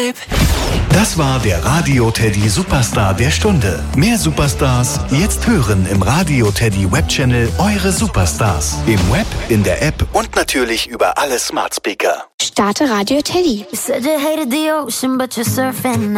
babe. Das war der Radio Teddy Superstar der Stunde. Mehr Superstars jetzt hören im Radio Teddy Webchannel Eure Superstars. Im Web, in der App und natürlich über alle Smart Speaker. Starte Radio Teddy. You said you hated the ocean, but you're surfing now.